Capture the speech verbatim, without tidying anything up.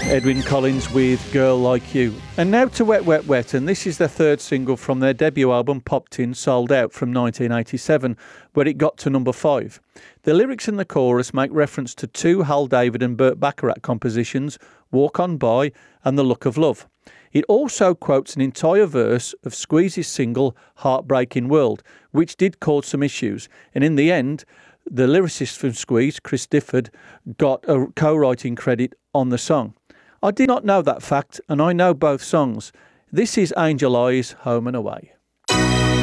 Edwyn Collins with Girl Like You. And now to Wet Wet Wet, and this is their third single from their debut album Popped In, Sold Out from nineteen eighty-seven, where it got to number five. The lyrics in the chorus make reference to two Hal David and Burt Bacharach compositions, Walk On By and The Look of Love. It also quotes an entire verse of Squeeze's single Heartbreaking World, which did cause some issues, and in the end, the lyricist from Squeeze, Chris Difford, got a co-writing credit on the song. I did not know that fact, and I know both songs. This is Angel Eyes, Home and Away.